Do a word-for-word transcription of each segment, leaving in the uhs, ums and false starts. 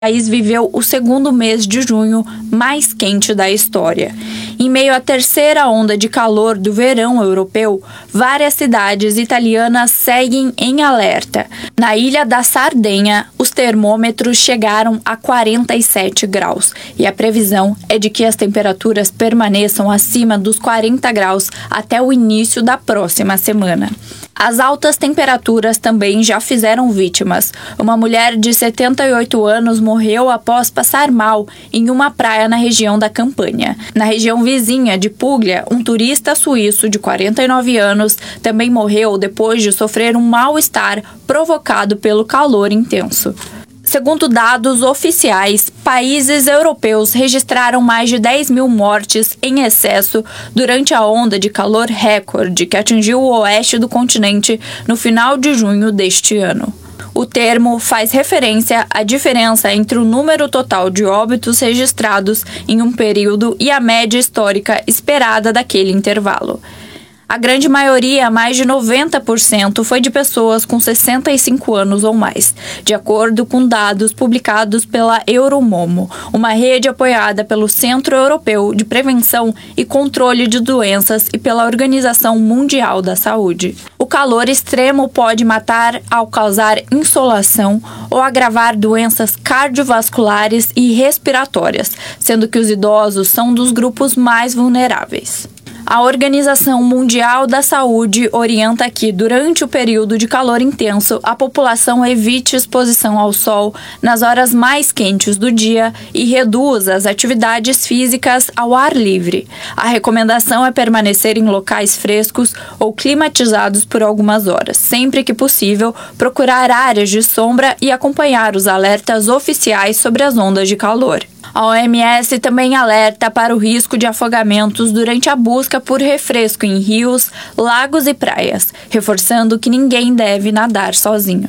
O país viveu o segundo mês de junho mais quente da história. Em meio à terceira onda de calor do verão europeu, várias cidades italianas seguem em alerta. Na ilha da Sardenha, os termômetros chegaram a quarenta e sete graus e a previsão é de que as temperaturas permaneçam acima dos quarenta graus até o início da próxima semana. As altas temperaturas também já fizeram vítimas. Uma mulher de setenta e oito anos morreu após passar mal em uma praia na região da Campania. Na região vizinha de Puglia, um turista suíço de quarenta e nove anos também morreu depois de sofrer um mal-estar provocado pelo calor intenso. Segundo dados oficiais, países europeus registraram mais de dez mil mortes em excesso durante a onda de calor recorde que atingiu o oeste do continente no final de junho deste ano. O termo faz referência à diferença entre o número total de óbitos registrados em um período e a média histórica esperada daquele intervalo. A grande maioria, mais de noventa por cento, foi de pessoas com sessenta e cinco anos ou mais, de acordo com dados publicados pela Euromomo, uma rede apoiada pelo Centro Europeu de Prevenção e Controle de Doenças e pela Organização Mundial da Saúde. O calor extremo pode matar ao causar insolação ou agravar doenças cardiovasculares e respiratórias, sendo que os idosos são dos grupos mais vulneráveis. A Organização Mundial da Saúde orienta que, durante o período de calor intenso, a população evite exposição ao sol nas horas mais quentes do dia e reduza as atividades físicas ao ar livre. A recomendação é permanecer em locais frescos ou climatizados por algumas horas, sempre que possível, procurar áreas de sombra e acompanhar os alertas oficiais sobre as ondas de calor. A O M S também alerta para o risco de afogamentos durante a busca por refresco em rios, lagos e praias, reforçando que ninguém deve nadar sozinho.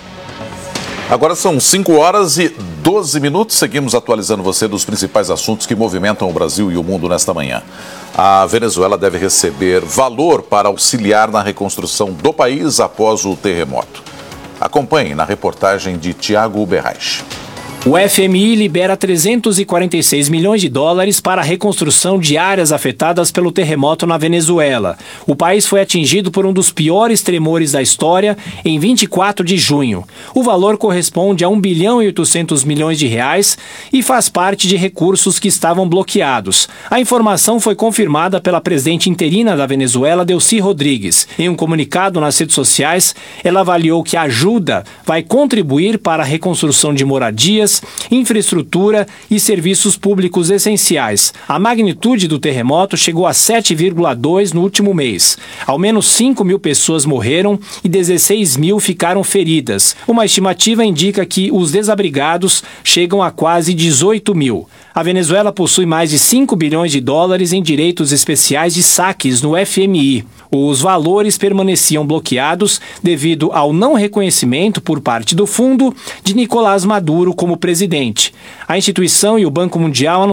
Agora são cinco horas e doze minutos. Seguimos atualizando você dos principais assuntos que movimentam o Brasil e o mundo nesta manhã. A Venezuela deve receber valor para auxiliar na reconstrução do país após o terremoto. Acompanhe na reportagem de Tiago Berraich. O F M I libera trezentos e quarenta e seis milhões de dólares para a reconstrução de áreas afetadas pelo terremoto na Venezuela. O país foi atingido por um dos piores tremores da história em vinte e quatro de junho. O valor corresponde a um bilhão e oitocentos milhões de reais e faz parte de recursos que estavam bloqueados. A informação foi confirmada pela presidente interina da Venezuela, Delcy Rodrigues. Em um comunicado nas redes sociais, ela avaliou que a ajuda vai contribuir para a reconstrução de moradias, infraestrutura e serviços públicos essenciais. A magnitude do terremoto chegou a sete vírgula dois no último mês. Ao menos cinco mil pessoas morreram e dezesseis mil ficaram feridas. Uma estimativa indica que os desabrigados chegam a quase dezoito mil. A Venezuela possui mais de cinco bilhões de dólares em direitos especiais de saques no F M I. Os valores permaneciam bloqueados devido ao não reconhecimento por parte do fundo de Nicolás Maduro como presidente. A instituição e o Banco Mundial anunciaram